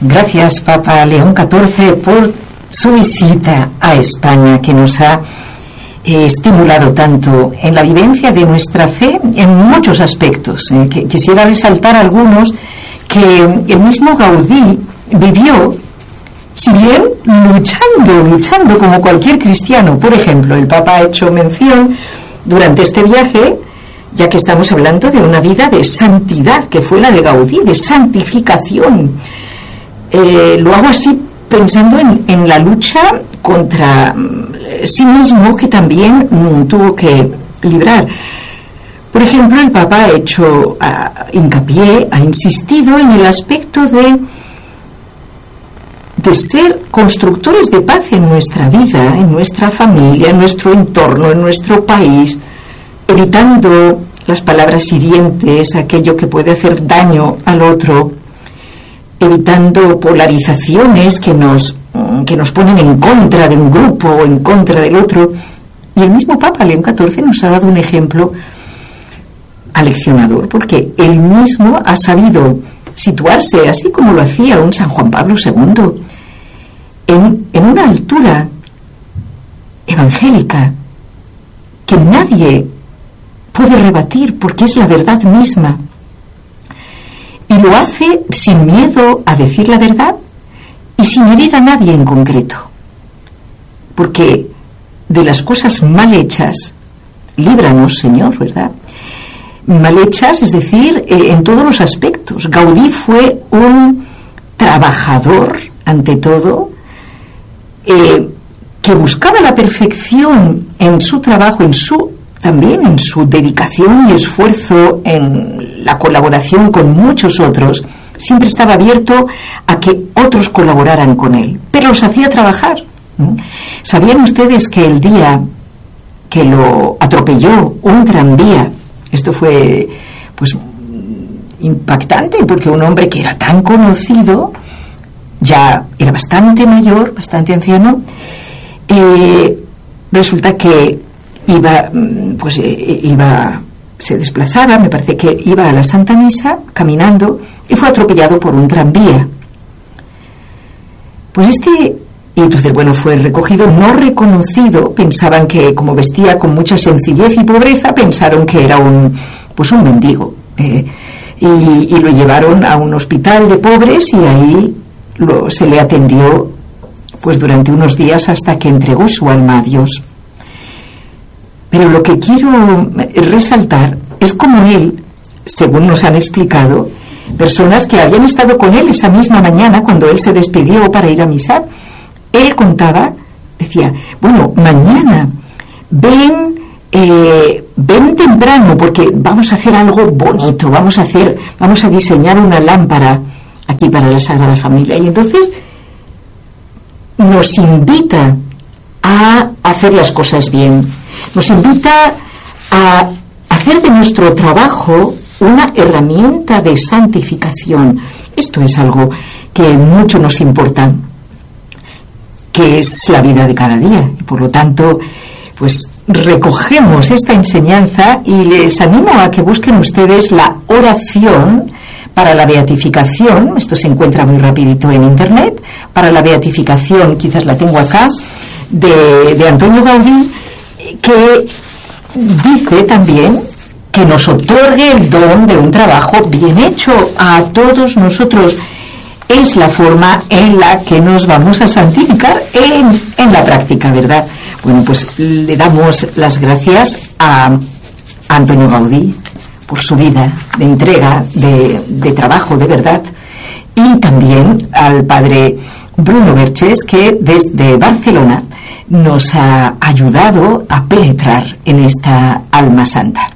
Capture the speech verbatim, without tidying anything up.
Gracias, Papa León catorce, por su visita a España, que nos ha eh, estimulado tanto en la vivencia de nuestra fe en muchos aspectos. Eh, que quisiera resaltar algunos que el mismo Gaudí vivió, si bien luchando, luchando como cualquier cristiano. Por ejemplo, el Papa ha hecho mención durante este viaje, ya que estamos hablando de una vida de santidad, que fue la de Gaudí, de santificación. Eh, lo hago así pensando en, en la lucha contra eh, sí mismo, que también mm, tuvo que librar. Por ejemplo, el Papa ha hecho uh, hincapié, ha insistido en el aspecto de, de ser constructores de paz en nuestra vida, en nuestra familia, en nuestro entorno, en nuestro país, evitando las palabras hirientes, aquello que puede hacer daño al otro, evitando polarizaciones que nos, que nos ponen en contra de un grupo o en contra del otro. Y el mismo Papa León catorce nos ha dado un ejemplo aleccionador, porque él mismo ha sabido situarse, así como lo hacía un San Juan Pablo segundo, en, en una altura evangélica que nadie puede rebatir, porque es la verdad misma. Y lo hace sin miedo a decir la verdad y sin herir a nadie en concreto. Porque de las cosas mal hechas, líbranos, Señor, ¿verdad? Mal hechas, es decir, eh, en todos los aspectos. Gaudí fue un trabajador, ante todo, eh, que buscaba la perfección en su trabajo, en su también en su dedicación y esfuerzo, en la colaboración con muchos otros. Siempre estaba abierto a que otros colaboraran con él, pero los hacía trabajar. ¿Sabían ustedes que el día que lo atropelló un tranvía, esto fue pues impactante, porque un hombre que era tan conocido, ya era bastante mayor, bastante anciano, eh, resulta que iba, pues eh, iba, se desplazaba, me parece que iba a la Santa Misa caminando y fue atropellado por un tranvía. Pues este, y entonces bueno, fue recogido, no reconocido. Pensaban que, como vestía con mucha sencillez y pobreza, pensaron que era un, pues un mendigo, eh, y, y lo llevaron a un hospital de pobres y ahí lo, se le atendió pues durante unos días hasta que entregó su alma a Dios. Pero lo que quiero resaltar es cómo él, según nos han explicado, personas que habían estado con él esa misma mañana cuando él se despidió para ir a misa, él contaba, decía, bueno, mañana ven, eh, ven temprano porque vamos a hacer algo bonito, vamos a hacer, vamos a diseñar una lámpara aquí para la Sagrada Familia. Y entonces nos invita a hacer las cosas bien. Nos invita a hacer de nuestro trabajo una herramienta de santificación. Esto es algo que mucho nos importa, que es la vida de cada día. Y por lo tanto, pues recogemos esta enseñanza y les animo a que busquen ustedes la oración para la beatificación. Esto se encuentra muy rapidito en internet. Para la beatificación, quizás la tengo acá, de, de Antonio Gaudí, que dice también que nos otorgue el don de un trabajo bien hecho a todos nosotros. Es la forma en la que nos vamos a santificar en, en la práctica, ¿verdad? Bueno, pues le damos las gracias a Antonio Gaudí por su vida de entrega, de, de trabajo de verdad, y también al padre Bruno Berches, que desde Barcelona nos ha ayudado a penetrar en esta alma santa.